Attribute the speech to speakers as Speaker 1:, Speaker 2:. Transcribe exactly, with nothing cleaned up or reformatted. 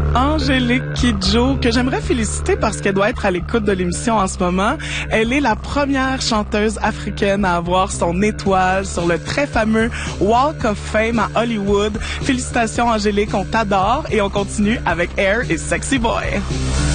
Speaker 1: Angélique Kidjo, que j'aimerais féliciter parce qu'elle doit être à l'écoute de l'émission en ce moment. Elle est la première chanteuse africaine à avoir son étoile sur le très fameux Walk of Fame à Hollywood. Félicitations Angélique, on t'adore et on continue avec Air et Sexy Boy.